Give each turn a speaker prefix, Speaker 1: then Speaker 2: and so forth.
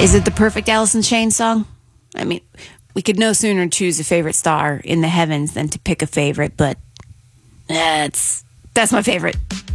Speaker 1: Is it the perfect Alice in Chains song? I mean, we could no sooner choose a favorite star in the heavens than to pick a favorite, but that's my favorite.